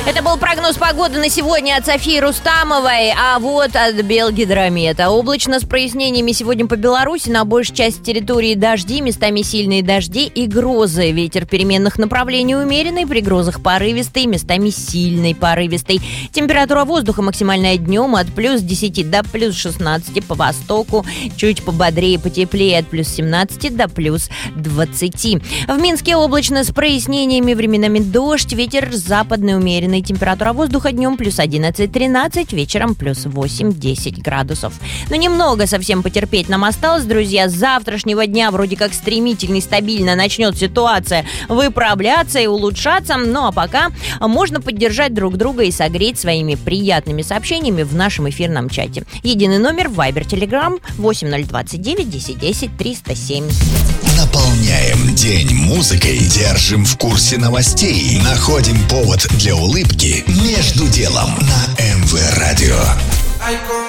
Это был прогноз погоды на сегодня от Софии Рустамовой, а вот от Белгидромета. Облачно с прояснениями сегодня по Беларуси, на большей части территории дожди, местами сильные дожди и грозы. Ветер переменных направлений умеренный, при грозах порывистый, местами сильный порывистый. Температура воздуха максимальная днем от плюс 10 до плюс 16 по востоку, чуть пободрее, потеплее от плюс 17 до плюс 20. В Минске облачно с прояснениями, временами дождь, ветер западный умеренный. Температура воздуха днем плюс 11-13, вечером плюс 8-10 градусов. Но немного совсем потерпеть нам осталось, друзья. С завтрашнего дня вроде как стремительно и стабильно начнет ситуация выправляться и улучшаться. Ну а пока можно поддержать друг друга и согреть своими приятными сообщениями в нашем эфирном чате. Единый номер в Viber, Telegram 8029 1010 307. Наполняем день музыкой, держим в курсе новостей, находим повод для улыбки между делом на МВ Радио.